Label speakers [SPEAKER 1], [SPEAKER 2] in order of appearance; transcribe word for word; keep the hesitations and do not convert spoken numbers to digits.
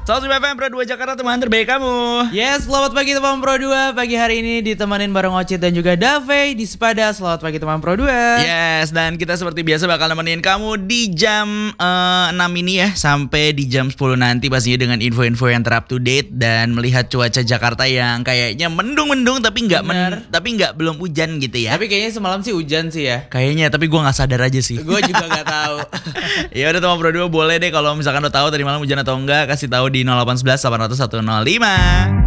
[SPEAKER 1] seratus lima F M Pro dua Jakarta, teman terbaik kamu.
[SPEAKER 2] Yes, selamat pagi teman Pro dua. Pagi hari ini ditemenin bareng Ocit dan juga Dave di Sepada. Selamat pagi teman Pro dua.
[SPEAKER 1] Yes, dan kita seperti biasa bakal nemenin kamu di jam uh, enam ini ya, sampai di jam sepuluh nanti pastinya dengan info-info yang ter up to date dan melihat cuaca Jakarta yang kayaknya mendung-mendung tapi nggak men, tapi nggak belum hujan gitu ya.
[SPEAKER 2] Tapi kayaknya semalam sih hujan sih ya.
[SPEAKER 1] Kayaknya, tapi gue nggak sadar aja sih.
[SPEAKER 2] Gue juga nggak tahu.
[SPEAKER 1] Ya udah teman Pro dua, boleh deh kalau misalkan lo tahu tadi malam hujan atau enggak, kasih tahu di nol delapan satu satu delapan nol satu nol lima.